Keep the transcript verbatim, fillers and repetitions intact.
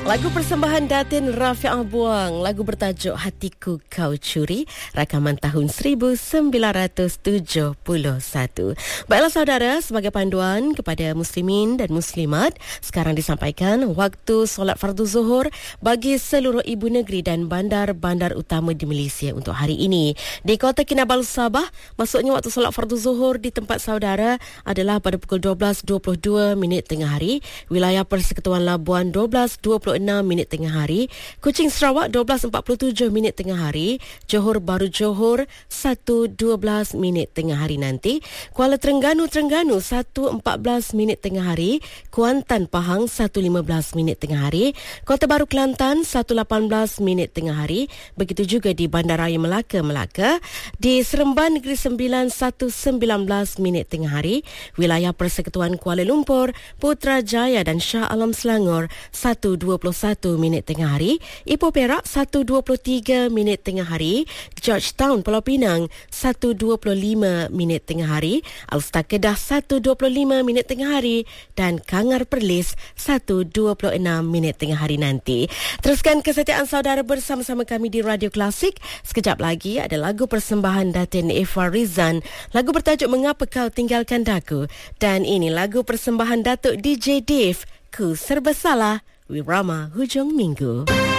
Lagu persembahan Datin Rafi'ah Buang, lagu bertajuk Hatiku Kau Curi, rakaman tahun seribu sembilan ratus tujuh puluh satu. Baiklah saudara, sebagai panduan kepada muslimin dan muslimat, sekarang disampaikan waktu solat fardu zuhur bagi seluruh ibu negeri dan bandar-bandar utama di Malaysia untuk hari ini. Di Kota Kinabalu Sabah, maksudnya waktu solat fardu zuhur di tempat saudara adalah pada pukul dua belas dua puluh dua minit tengah hari, wilayah Persekutuan Labuan dua belas dua puluh enam minit tengah hari, Kuching Sarawak dua belas empat puluh tujuh minit tengah hari, Johor Bahru Johor satu dua belas minit tengah hari nanti, Kuala Terengganu Terengganu satu empat belas minit tengah hari, Kuantan Pahang satu lima belas minit tengah hari, Kota Baru Kelantan satu lapan belas minit tengah hari, begitu juga di Bandaraya Melaka Melaka, di Seremban Negeri Sembilan satu sembilan belas minit tengah hari, wilayah Persekutuan Kuala Lumpur, Putrajaya dan Shah Alam Selangor satu dua puluh satu minit tengah hari, Ipoh Perak satu dua puluh tiga minit tengah hari, Georgetown Pulau Pinang satu dua puluh lima minit tengah hari, Alstar Kedah satu dua puluh lima minit tengah hari dan Kangar Perlis satu dua puluh enam minit tengah hari nanti. Teruskan kesetiaan saudara bersama-sama kami di Radio Klasik. Sekejap lagi ada lagu persembahan Datin Ifah Rizan, lagu bertajuk Mengapa Kau Tinggalkan Daku, dan ini lagu persembahan Datuk D J Dave, Ku Serba Salah, Wirama Hujung Minggu.